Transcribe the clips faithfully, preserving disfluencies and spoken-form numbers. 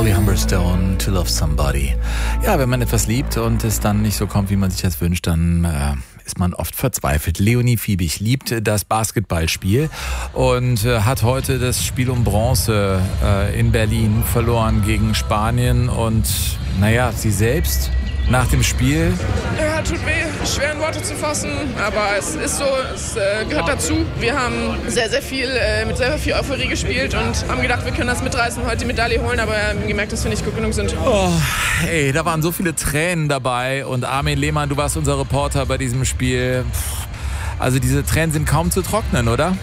Holly Humberstone, To Love Somebody. Ja, wenn man etwas liebt und es dann nicht so kommt, wie man sich das wünscht, dann äh, ist man oft verzweifelt. Leonie Fiebig liebt das Basketballspiel und äh, hat heute das Spiel um Bronze äh, in Berlin verloren gegen Spanien. Und naja, sie selbst nach dem Spiel... Ja, tut weh, schwer in Worte zu fassen, aber es ist so, es äh, gehört dazu. Wir haben sehr, sehr viel, äh, mit sehr viel Euphorie gespielt und haben gedacht, wir können das mitreißen und heute die Medaille holen, aber wir haben gemerkt, dass wir nicht gut genug sind. Oh, ey, da waren so viele Tränen dabei und Armin Lehmann, du warst unser Reporter bei diesem Spiel. Also diese Tränen sind kaum zu trocknen, oder?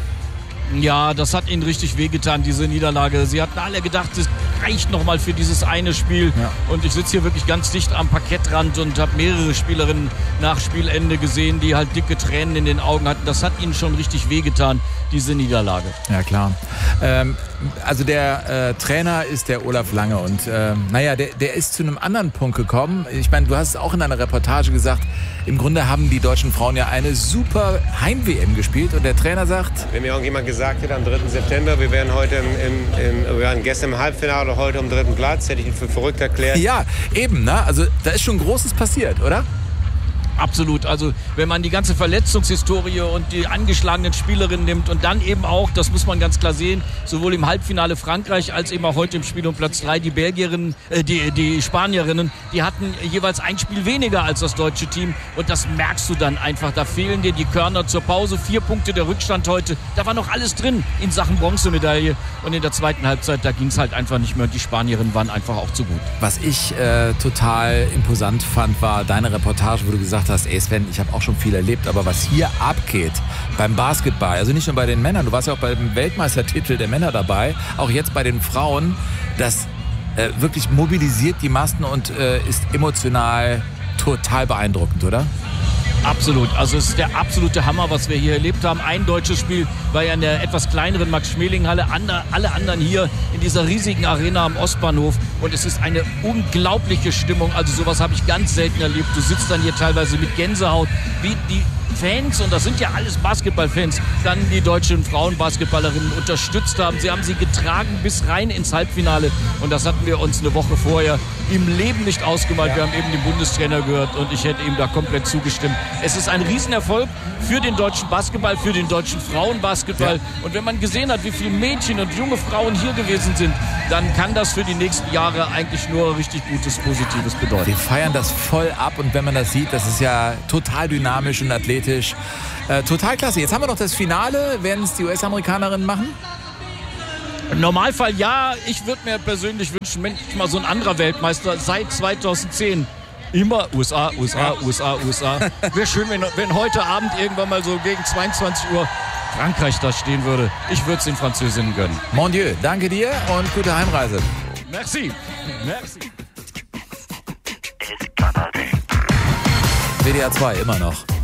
Ja, das hat ihnen richtig wehgetan, diese Niederlage. Sie hatten alle gedacht, es reicht noch mal für dieses eine Spiel. Ja. Und ich sitze hier wirklich ganz dicht am Parkettrand und habe mehrere Spielerinnen nach Spielende gesehen, die halt dicke Tränen in den Augen hatten. Das hat ihnen schon richtig wehgetan, diese Niederlage. Ja, klar. Ähm, also der äh, Trainer ist der Olaf Lange und äh, naja, der, der ist zu einem anderen Punkt gekommen. Ich meine, du hast es auch in deiner Reportage gesagt, im Grunde haben die deutschen Frauen ja eine super Heim-W M gespielt und der Trainer sagt... Wenn mir irgendjemand gesagt hätte am dritten September, wir wären heute im, im, im, wir waren gestern im Halbfinale oder heute am dritten Platz, hätte ich ihn für verrückt erklärt. Ja, eben, ne? Also da ist schon Großes passiert, oder? Absolut. Also wenn man die ganze Verletzungshistorie und die angeschlagenen Spielerinnen nimmt und dann eben auch, das muss man ganz klar sehen, sowohl im Halbfinale Frankreich als eben auch heute im Spiel um Platz drei, die Belgierinnen, äh, die, die Spanierinnen, die hatten jeweils ein Spiel weniger als das deutsche Team und das merkst du dann einfach. Da fehlen dir die Körner zur Pause. Vier Punkte der Rückstand heute. Da war noch alles drin in Sachen Bronzemedaille und in der zweiten Halbzeit, da ging es halt einfach nicht mehr. Die Spanierinnen waren einfach auch zu gut. Was ich äh, total imposant fand, war deine Reportage, wo du gesagt hast, ey Sven, ich habe auch schon viel erlebt, aber was hier abgeht beim Basketball, also nicht nur bei den Männern, du warst ja auch beim Weltmeistertitel der Männer dabei, auch jetzt bei den Frauen, das äh, wirklich mobilisiert die Massen und äh, ist emotional total beeindruckend, oder? Absolut. Also es ist der absolute Hammer, was wir hier erlebt haben. Ein deutsches Spiel war ja in der etwas kleineren Max-Schmeling-Halle. Alle anderen hier in dieser riesigen Arena am Ostbahnhof. Und es ist eine unglaubliche Stimmung. Also sowas habe ich ganz selten erlebt. Du sitzt dann hier teilweise mit Gänsehaut, wie die Fans, und das sind ja alles Basketballfans, dann die deutschen Frauenbasketballerinnen unterstützt haben. Sie haben sie getragen bis rein ins Halbfinale. Und das hatten wir uns eine Woche vorher im Leben nicht ausgemalt. Ja. Wir haben eben den Bundestrainer gehört und ich hätte ihm da komplett zugestimmt. Es ist ein Riesenerfolg für den deutschen Basketball, für den deutschen Frauenbasketball. Ja. Und wenn man gesehen hat, wie viele Mädchen und junge Frauen hier gewesen sind, dann kann das für die nächsten Jahre eigentlich nur richtig Gutes, Positives bedeuten. Wir feiern das voll ab und wenn man das sieht, das ist ja total dynamisch und athletisch. Äh, total klasse. Jetzt haben wir noch das Finale. Werden es die U S-Amerikanerinnen machen? Im Normalfall ja. Ich würde mir persönlich wünschen, manchmal so ein anderer Weltmeister seit zweitausendzehn. Immer U S A, U S A, U S A, U S A. Wäre schön, wenn, wenn heute Abend irgendwann mal so gegen zweiundzwanzig Uhr Frankreich da stehen würde. Ich würde es den Französinnen gönnen. Mon Dieu, danke dir und gute Heimreise. Merci. Merci. W D R zwei immer noch.